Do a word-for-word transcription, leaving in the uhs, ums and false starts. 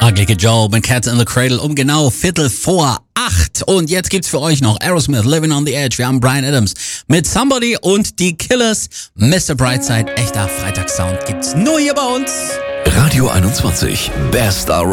Ugly Joe mit Cats in the Cradle um genau Viertel vor acht. Und jetzt gibt's für euch noch Aerosmith, Living on the Edge. Wir haben Bryan Adams mit Somebody und die Killers. Mister Brightside, echter Freitagssound gibt's nur hier bei uns. Radio einundzwanzig, Best